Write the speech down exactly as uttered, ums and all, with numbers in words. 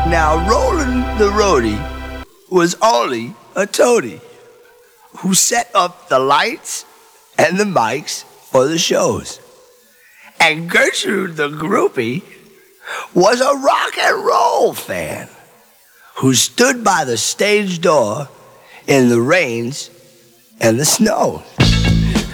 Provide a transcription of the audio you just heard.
Now, Roland the roadie was only a toady who set up the lights and the mics for the shows. And Gertrude the groupie was a rock and roll fan who stood by the stage door in the rains and the snow.